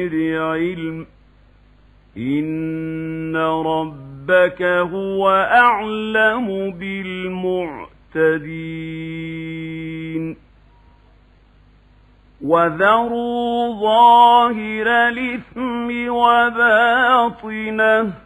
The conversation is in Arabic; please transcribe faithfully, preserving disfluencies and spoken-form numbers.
بغير علم إن ربك هو أعلم بالمعتدين وذروا ظاهر الإثم وباطنه